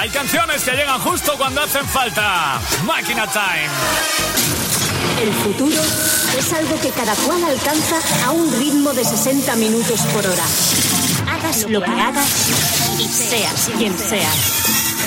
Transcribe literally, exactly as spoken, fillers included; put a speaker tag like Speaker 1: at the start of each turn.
Speaker 1: Hay canciones que llegan justo cuando hacen falta. Máquina Time.
Speaker 2: El futuro es algo que cada cual alcanza a un ritmo de sesenta minutos por hora. Hagas lo que hagas y seas quien seas.